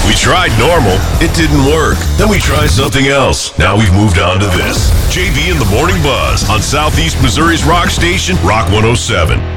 We tried normal. It didn't work. Then we tried something else. Now we've moved on to this. JB in the Morning Buzz on Southeast Missouri's rock station, Rock 107.